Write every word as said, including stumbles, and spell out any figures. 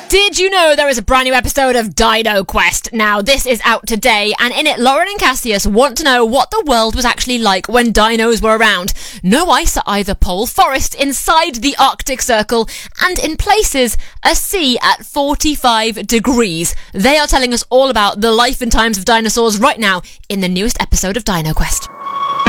Did you know there is a brand new episode of Dino Quest? Now, this is out today, and in it, Lauren and Cassius want to know what the world was actually like when dinos were around. No ice at either pole, forest inside the Arctic Circle, and in places, a sea at forty-five degrees. They are telling us all about the life and times of dinosaurs right now in the newest episode of Dino Quest.